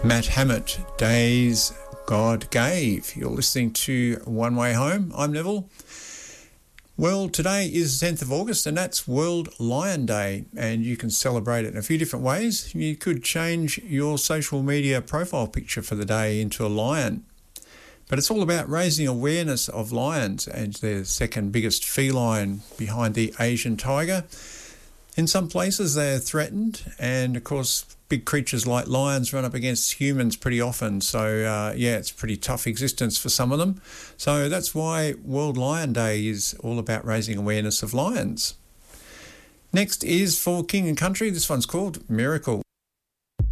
Matt Hammett, Days God Gave. You're listening to One Way Home. I'm Neville. Well, today is the 10th of August and that's World Lion Day, and you can celebrate it in a few different ways. You could change your social media profile picture for the day into a lion. But it's all about raising awareness of lions, and they're the second biggest feline behind the Asian tiger. In some places they're threatened, and of course big creatures like lions run up against humans pretty often, so it's a pretty tough existence for some of them. So that's why World Lion Day is all about raising awareness of lions. Next is for King and Country. This one's called Miracle.